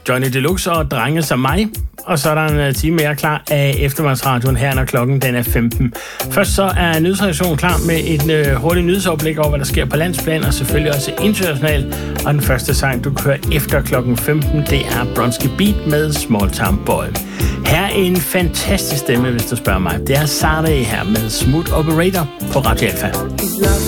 Johnny Deluxe og Drenge som mig. Og så er der en time mere klar af eftermiddagsradioen her, når klokken den er 15. Først så er nyhedsredaktionen klar med et hurtigt nyhedsoverblik over, hvad der sker på landsplan, og selvfølgelig også internationalt. Og den første sang, du kører efter klokken 15, det er Bronski Beat med Small Town Boy. Her er en fantastisk stemme, hvis du spørger mig. Det er Sarah her med Smooth Operator på Radio Alpha.